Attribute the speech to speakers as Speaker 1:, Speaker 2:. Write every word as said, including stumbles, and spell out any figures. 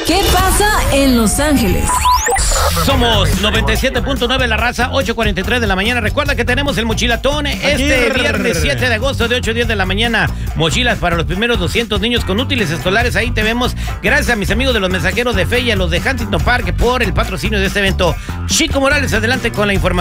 Speaker 1: ¿Qué pasa en Los Ángeles?
Speaker 2: Somos noventa y siete punto nueve La Raza, ocho cuarenta y tres de la mañana. Recuerda que tenemos el mochilatón este viernes siete de agosto de ocho a diez de la mañana. Mochilas para los primeros doscientos niños con útiles escolares. Ahí te vemos. Gracias a mis amigos de los mensajeros de fe y a los de Huntington Park por el patrocinio de este evento. Chico Morales, adelante con la información.